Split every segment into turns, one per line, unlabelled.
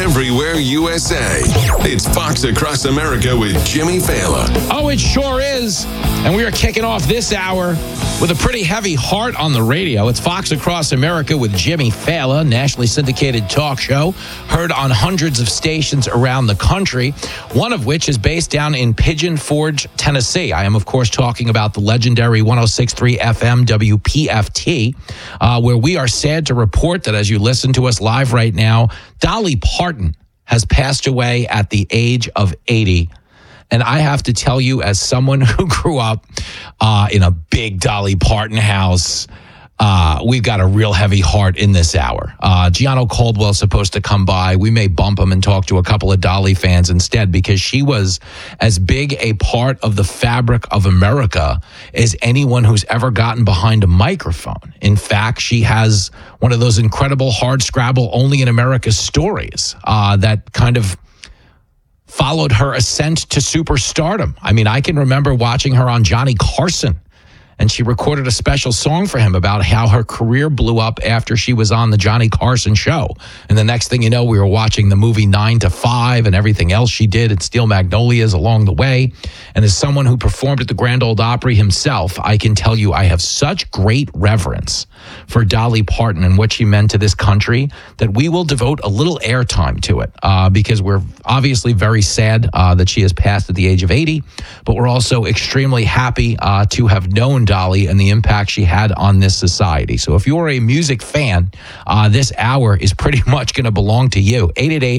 everywhere USA. It's Fox Across America with Jimmy Fallon.
Oh, it sure is. And we are kicking off this hour with a pretty heavy heart on the radio. It's Fox Across America with Jimmy Fallon, nationally syndicated talk show, heard on hundreds of stations around the country, one of which is based down in Pigeon Forge, Tennessee. I am, of course, talking about the legendary 106.3 FM WPFT, where we are sad to report that as you listen to us live right now, Dolly Parton has passed away at the age of 80. And I have to tell you, as someone who grew up in a big Dolly Parton house, we've got a real heavy heart in this hour. Gianno Caldwell's supposed to come by. We may bump him and talk to a couple of Dolly fans instead, because she was as big a part of the fabric of America as anyone who's ever gotten behind a microphone. In fact, she has one of those incredible hardscrabble only in America stories that kind of followed her ascent to superstardom. I mean, I can remember watching her on Johnny Carson, and she recorded a special song for him about how her career blew up after she was on the Johnny Carson show. And the next thing you know, we were watching the movie 9 to 5 and everything else she did at Steel Magnolias along the way. And as someone who performed at the Grand Ole Opry himself, I can tell you I have such great reverence for Dolly Parton and what she meant to this country that we will devote a little airtime to it, because we're obviously very sad that she has passed at the age of 80, but we're also extremely happy to have known Dolly and the impact she had on this society. So if you're a music fan, this hour is pretty much going to belong to you.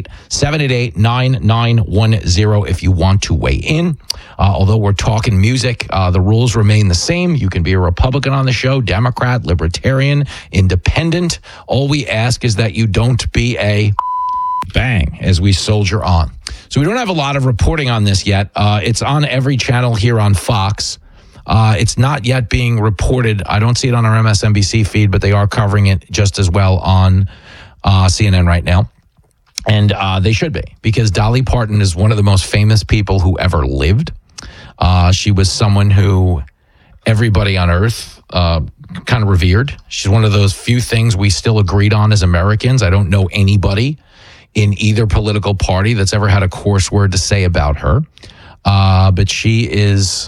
888-788-9910 if you want to weigh in. Although we're talking music, the rules remain the same. You can be a Republican on the show, Democrat, Libertarian, Independent. All we ask is that you don't be a bang as we soldier on. So we don't have a lot of reporting on this yet. It's on every channel here on Fox. It's not yet being reported. I don't see it on our MSNBC feed, but they are covering it just as well on CNN right now. And they should be, because Dolly Parton is one of the most famous people who ever lived. She was someone who everybody on earth kind of revered. She's one of those few things we still agreed on as Americans. I don't know anybody in either political party that's ever had a coarse word to say about her. But she is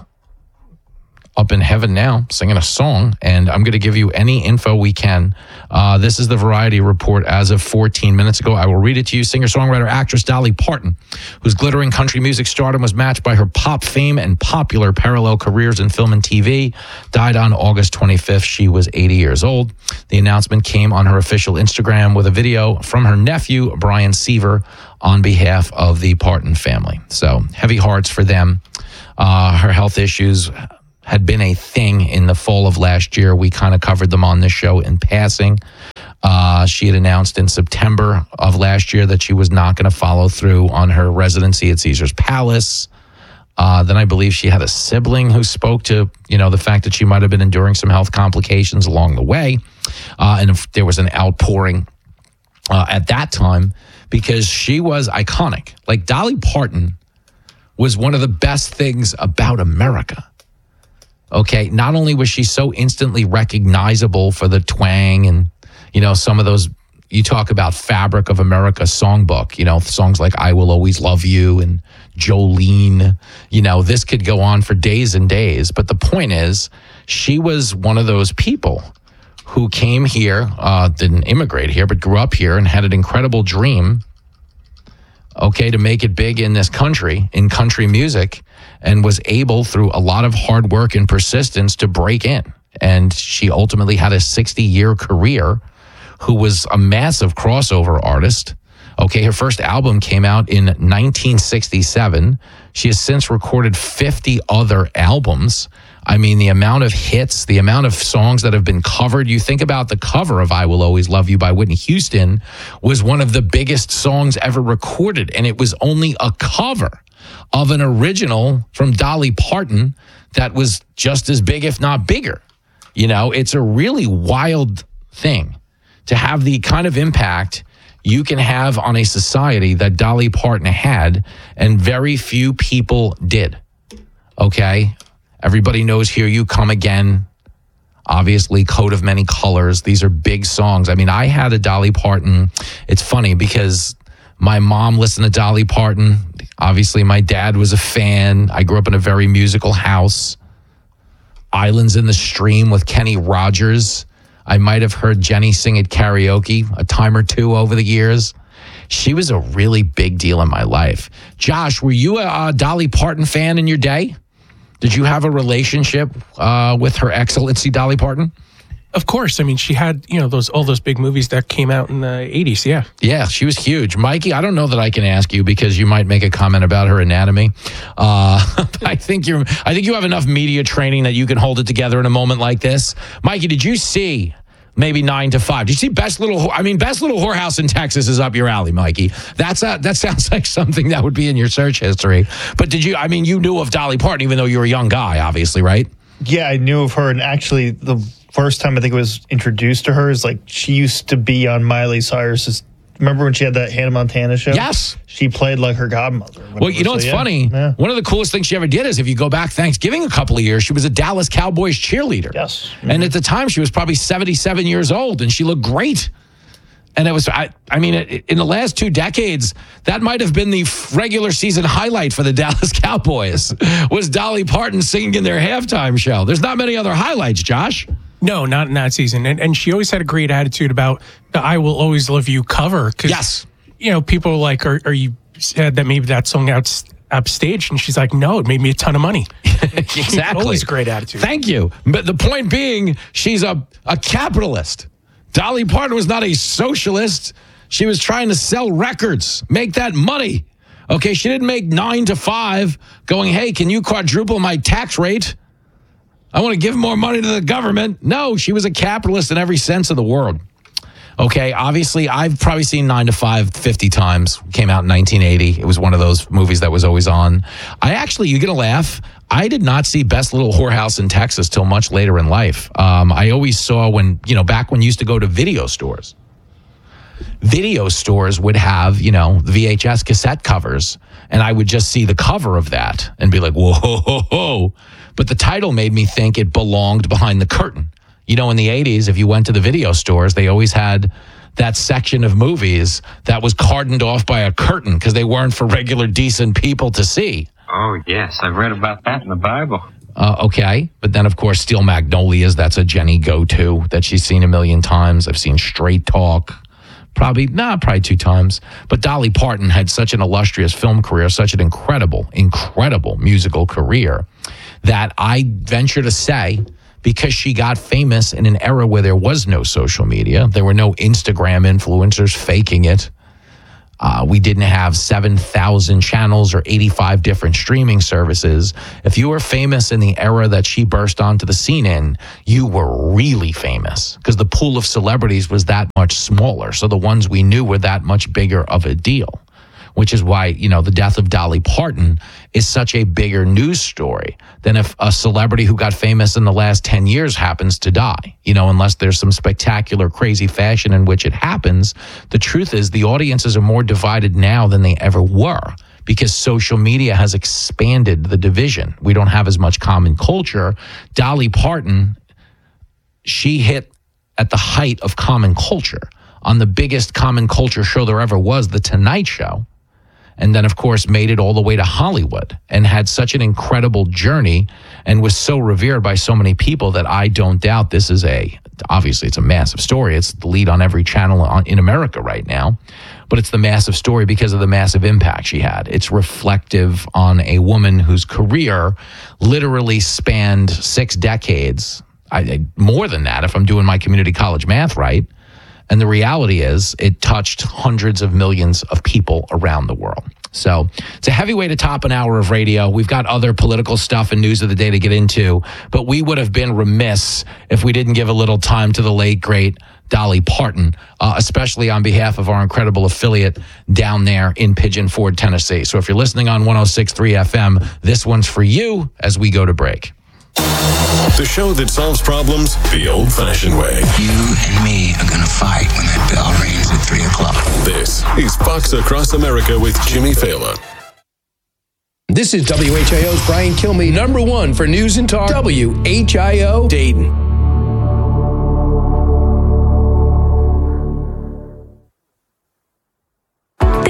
up in heaven now, singing a song, and I'm going to give you any info we can. This is the Variety Report as of 14 minutes ago. I will read it to you. Singer-songwriter, actress Dolly Parton, whose glittering country music stardom was matched by her pop fame and popular parallel careers in film and TV, died on August 25th. She was 80 years old. The announcement came on her official Instagram with a video from her nephew, Brian Seaver, on behalf of the Parton family. So heavy hearts for them. Her health issues had been a thing in the fall of last year. We kind of covered them on this show in passing. She had announced in September of last year that she was not going to follow through on her residency at Caesar's Palace. Then I believe she had a sibling who spoke to, the fact that she might have been enduring some health complications along the way. And if there was an outpouring at that time, because she was iconic. Like, Dolly Parton was one of the best things about America. Okay, not only was she so instantly recognizable for the twang and, some of those, you talk about fabric of America songbook, songs like I Will Always Love You and Jolene, this could go on for days and days. But the point is, she was one of those people who came here, didn't immigrate here, but grew up here and had an incredible dream, to make it big in this country, in country music, and was able, through a lot of hard work and persistence, to break in. And she ultimately had a 60-year career, who was a massive crossover artist. Her first album came out in 1967. She has since recorded 50 other albums. I mean, the amount of hits, the amount of songs that have been covered. You think about the cover of I Will Always Love You by Whitney Houston was one of the biggest songs ever recorded. And it was only a cover of an original from Dolly Parton that was just as big, if not bigger. It's a really wild thing to have the kind of impact you can have on a society that Dolly Parton had, and very few people did. Okay? Everybody knows Here You Come Again. Obviously, Coat of Many Colors. These are big songs. I mean, I had a Dolly Parton. It's funny because My mom listened to Dolly Parton. Obviously, my dad was a fan. I grew up in a very musical house. Islands in the Stream with Kenny Rogers. I might have heard Jenny sing at karaoke a time or two over the years. She was a really big deal in my life. Josh, were you a Dolly Parton fan in your day? Did you have a relationship with Her Excellency Dolly Parton?
Of course. I mean, she had, all those big movies that came out in the 80s. Yeah.
Yeah, she was huge. Mikey, I don't know that I can ask you because you might make a comment about her anatomy. I think you have enough media training that you can hold it together in a moment like this. Mikey, did you see maybe 9 to 5? Did you see Best Little Whorehouse in Texas is up your alley, Mikey. That sounds like something that would be in your search history. But you knew of Dolly Parton even though you were a young guy, obviously, right?
Yeah, I knew of her, and actually the first time I think I was introduced to her is like she used to be on Miley Cyrus's. Remember when she had that Hannah Montana show?
Yes.
She played like her godmother.
Well, what's funny? Yeah. One of the coolest things she ever did is if you go back Thanksgiving a couple of years, she was a Dallas Cowboys cheerleader.
Yes. Mm-hmm.
And at the time, she was probably 77 years old, and she looked great. And it was, in the last 2 decades, that might have been the regular season highlight for the Dallas Cowboys, was Dolly Parton singing in their halftime show. There's not many other highlights, Josh.
No, not in that season. And she always had a great attitude about the I Will Always Love You cover.
Yes.
People like, are you sad that maybe that song upstaged? And she's like, no, it made me a ton of money.
Exactly.
Always a great attitude.
Thank you. But the point being, she's a capitalist. Dolly Parton was not a socialist. She was trying to sell records, make that money. Okay, she didn't make 9 to 5 going, hey, can you quadruple my tax rate? I want to give more money to the government. No, she was a capitalist in every sense of the word. Okay, obviously, I've probably seen 9 to 5 50 times. Came out in 1980. It was one of those movies that was always on. You're going to laugh, I did not see Best Little Whorehouse in Texas till much later in life. I always saw back when you used to go to video stores. Video stores would have, the VHS cassette covers, and I would just see the cover of that and be like, whoa, ho, ho, ho. But the title made me think it belonged behind the curtain. In the 80s, if you went to the video stores, they always had that section of movies that was cordoned off by a curtain because they weren't for regular, decent people to see.
Oh, yes. I've read about that in the Bible.
Okay. But then, of course, Steel Magnolias, that's a Jenny go-to that she's seen a million times. I've seen Straight Talk. Probably 2 times. But Dolly Parton had such an illustrious film career, such an incredible, incredible musical career that I venture to say, because she got famous in an era where there was no social media, there were no Instagram influencers faking it. We didn't have 7,000 channels or 85 different streaming services. If you were famous in the era that she burst onto the scene in, you were really famous because the pool of celebrities was that much smaller. So the ones we knew were that much bigger of a deal, which is why, the death of Dolly Parton is such a bigger news story than if a celebrity who got famous in the last 10 years happens to die. Unless there's some spectacular, crazy fashion in which it happens. The truth is the audiences are more divided now than they ever were because social media has expanded the division. We don't have as much common culture. Dolly Parton, she hit at the height of common culture on the biggest common culture show there ever was, The Tonight Show. And then, of course, made it all the way to Hollywood and had such an incredible journey and was so revered by so many people that I don't doubt this is obviously it's a massive story. It's the lead on every channel in America right now, but it's the massive story because of the massive impact she had. It's reflective on a woman whose career literally spanned 6 decades, more than that if I'm doing my community college math right. And the reality is it touched hundreds of millions of people around the world. So it's a heavyweight to top an hour of radio. We've got other political stuff and news of the day to get into, but we would have been remiss if we didn't give a little time to the late, great Dolly Parton, especially on behalf of our incredible affiliate down there in Pigeon Forge, Tennessee. So if you're listening on 106.3 FM, this one's for you as we go to break.
The show that solves problems the old-fashioned way.
You and me are gonna fight when that bell rings at 3 o'clock.
This is Fox Across America with Jimmy Fallon.
This is WHIO's Brian Kilmeade, #1 for news and talk. WHIO Dayton.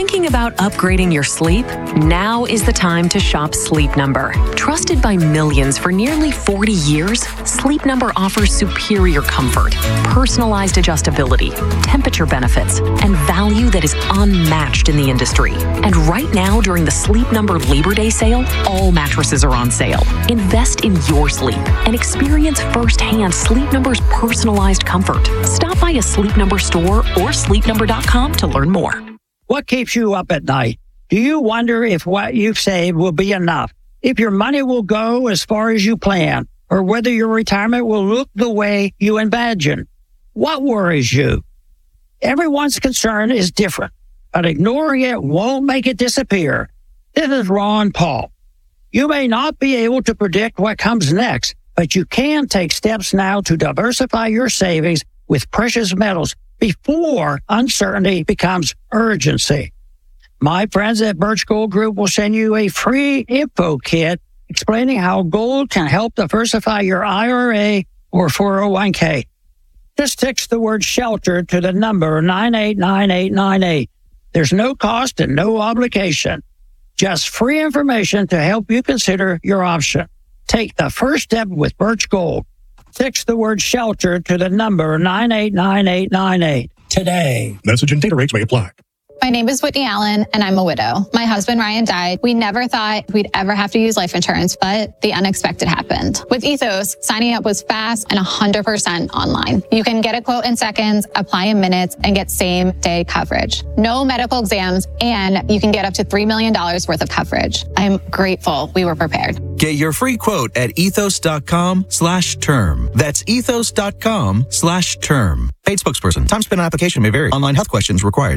Thinking about upgrading your sleep? Now is the time to shop Sleep Number. Trusted by millions for nearly 40 years, Sleep Number offers superior comfort, personalized adjustability, temperature benefits, and value that is unmatched in the industry. And right now, during the Sleep Number Labor Day sale, all mattresses are on sale. Invest in your sleep and experience firsthand Sleep Number's personalized comfort. Stop by a Sleep Number store or sleepnumber.com to learn more.
What keeps you up at night? Do you wonder if what you've saved will be enough? If your money will go as far as you plan? Or whether your retirement will look the way you imagine? What worries you? Everyone's concern is different, but ignoring it won't make it disappear. This is Ron Paul. You may not be able to predict what comes next, but you can take steps now to diversify your savings with precious metals before uncertainty becomes urgency. My friends at Birch Gold Group will send you a free info kit explaining how gold can help diversify your IRA or 401k. Just text the word SHELTER to the number 989898. There's no cost and no obligation. Just free information to help you consider your option. Take the first step with Birch Gold. Text the word SHELTER to the number 989898 today.
Message and data rates may apply.
My name is Whitney Allen, and I'm a widow. My husband, Ryan, died. We never thought we'd ever have to use life insurance, but the unexpected happened. With Ethos, signing up was fast and 100% online. You can get a quote in seconds, apply in minutes, and get same-day coverage. No medical exams, and you can get up to $3 million worth of coverage. I'm grateful we were prepared.
Get your free quote at ethos.com/term. That's ethos.com/term. Paid spokesperson. Time spent on application may vary. Online health questions required.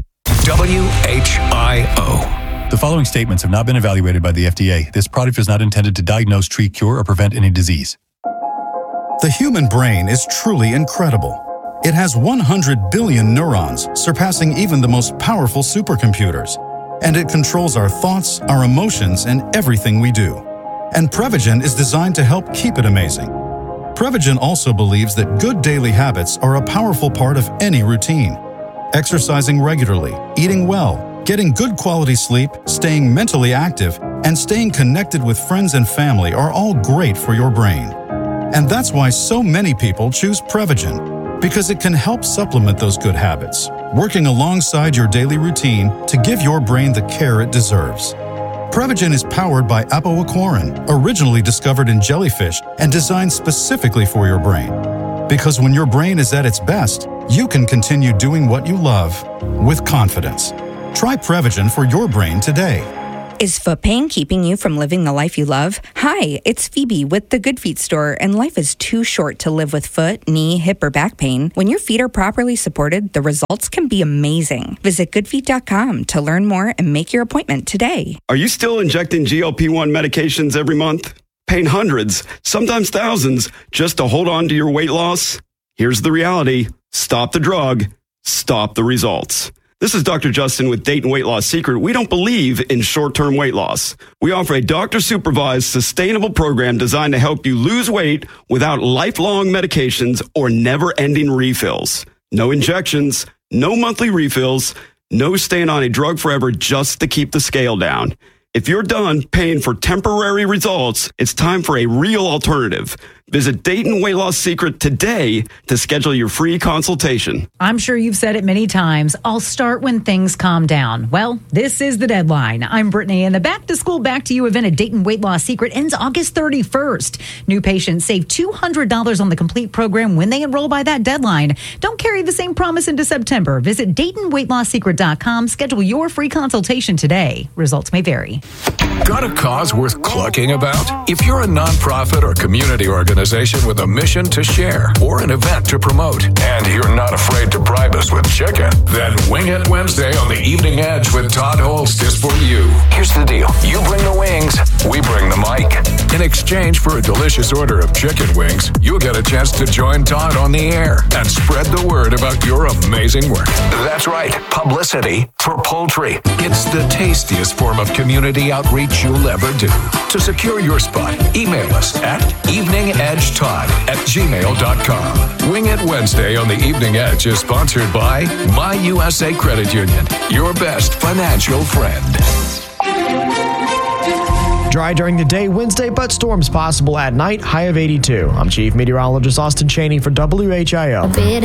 WHIO. The following statements have not been evaluated by the FDA. This product is not intended to diagnose, treat, cure, or prevent any disease.
The human brain is truly incredible. It has 100 billion neurons, surpassing even the most powerful supercomputers. And it controls our thoughts, our emotions, and everything we do. And Prevagen is designed to help keep it amazing. Prevagen also believes that good daily habits are a powerful part of any routine. Exercising regularly, eating well, getting good quality sleep, staying mentally active, and staying connected with friends and family are all great for your brain. And that's why so many people choose Prevagen, because it can help supplement those good habits, working alongside your daily routine to give your brain the care it deserves. Prevagen is powered by apoaquarin, originally discovered in jellyfish and designed specifically for your brain. Because when your brain is at its best, you can continue doing what you love with confidence. Try Prevagen for your brain today.
Is foot pain keeping you from living the life you love? Hi, it's Phoebe with the Good Feet store, and life is too short to live with foot, knee, hip, or back pain. When your feet are properly supported, the results can be amazing. Visit goodfeet.com to learn more and make your appointment today.
Are you still injecting GLP-1 medications every month? Paying hundreds, sometimes thousands, just to hold on to your weight loss? Here's the reality. Stop the drug. Stop the results. This is Dr. Justin with Dayton Weight Loss Secret. We don't believe in short-term weight loss. We offer a doctor-supervised, sustainable program designed to help you lose weight without lifelong medications or never-ending refills. No injections, no monthly refills, no staying on a drug forever just to keep the scale down. If you're done paying for temporary results, it's time for a real alternative. Visit Dayton Weight Loss Secret today to schedule your free consultation.
I'm sure you've said it many times. I'll start when things calm down. Well, this is the deadline. I'm Brittany, and the Back to School, Back to You event at Dayton Weight Loss Secret ends August 31st. New patients save $200 on the complete program when they enroll by that deadline. Don't carry the same promise into September. Visit DaytonWeightLossSecret.com. Schedule your free consultation today. Results may vary.
Got a cause worth clucking about? If you're a nonprofit or community organization with a mission to share or an event to promote, and you're not afraid to bribe us with chicken, then Wing It Wednesday on the Evening Edge with Todd Holst is for you. Here's the deal. You bring the wings, we bring the mic. In exchange for a delicious order of chicken wings, you'll get a chance to join Todd on the air and spread the word about your amazing work. That's right, publicity for poultry. It's the tastiest form of community outreach you'll ever do. To secure your spot, email us at eveningedge@wingit.com. eveningettodd@gmail.com. Wing It Wednesday on the Evening Edge is sponsored by My USA Credit Union, your best financial friend.
Dry during the day Wednesday, but storms possible at night, high of 82. I'm Chief Meteorologist Austin Chaney for WHIO.